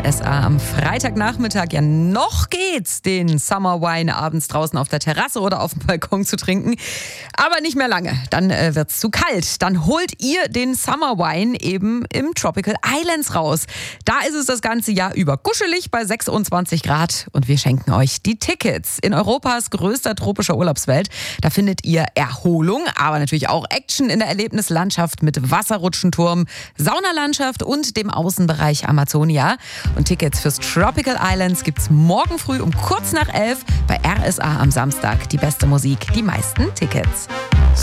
RSA am Freitagnachmittag. Ja, noch geht's, den Summer Wine abends draußen auf der Terrasse oder auf dem Balkon zu trinken. Aber nicht mehr lange, dann wird's zu kalt. Dann holt ihr den Summer Wine eben im Tropical Islands raus. Da ist es das ganze Jahr über kuschelig bei 26 Grad und wir schenken euch die Tickets. In Europas größter tropischer Urlaubswelt, da findet ihr Erholung, aber natürlich auch Action in der Erlebnislandschaft mit Wasserrutschenturm, Saunalandschaft und dem Außenbereich Amazonia. Und Tickets fürs Tropical Islands gibt's morgen früh um kurz nach 11 bei RSA am Samstag. Die beste Musik, die meisten Tickets.